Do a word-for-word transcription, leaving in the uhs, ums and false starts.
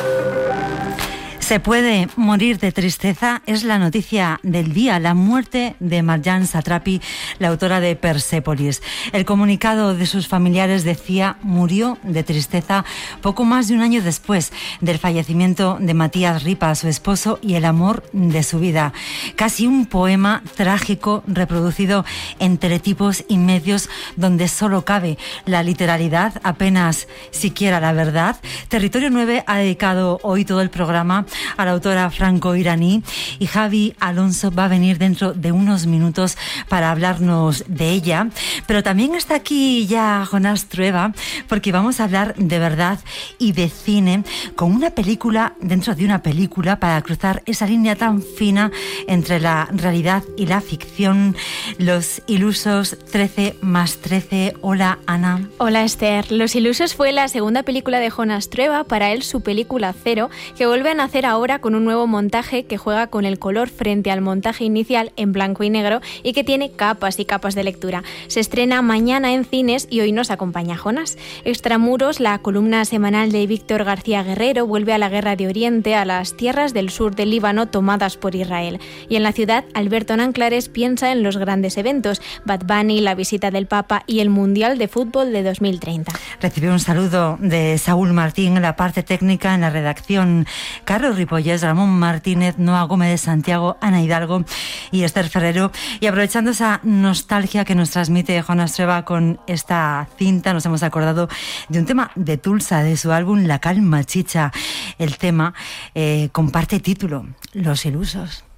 Se puede morir de tristeza, es la noticia del día, la muerte de Marjane Satrapi, la autora de Persepolis. El comunicado de sus familiares decía: murió de tristeza poco más de un año después del fallecimiento de Matías Ripa, su esposo y el amor de su vida. Casi un poema trágico reproducido en teletipos y medios donde solo cabe la literalidad, apenas siquiera la verdad. Territorio nueve ha dedicado hoy todo el programa a la autora franco-iraní y Javi Alonso va a venir dentro de unos minutos para hablarnos de ella. Pero también está aquí ya Jonás Trueba, porque vamos a hablar de verdad y de cine con una película dentro de una película para cruzar esa línea tan fina entre la realidad y la ficción. Los Ilusos, trece más trece. Hola, Ana. Hola, Esther. Los Ilusos fue la segunda película de Jonás Trueba, para él su película cero, que vuelve a nacer ahora con un nuevo montaje que juega con el color frente al montaje inicial en blanco y negro y que tiene capas y capas de lectura. Se estrena mañana en cines y hoy nos acompaña Jonás. Extramuros, la columna semanal de Víctor García Guerrero, vuelve a la guerra de Oriente, a las tierras del sur del Líbano tomadas por Israel. Y en la ciudad, Alberto Nanclares piensa en los grandes eventos: Bad Bunny, la visita del Papa y el Mundial de Fútbol de dos mil treinta. Recibe un saludo de Saúl Martín en la parte técnica, en la redacción Carlos Ripollés, Ramón Martínez, Noa Gómez de Santiago, Ana Hidalgo y Esther Ferrero. Y aprovechando esa nostalgia que nos transmite Jonás Trueba con esta cinta, nos hemos acordado de un tema de Tulsa, de su álbum La Calma Chicha. El tema eh, comparte título: Los Ilusos.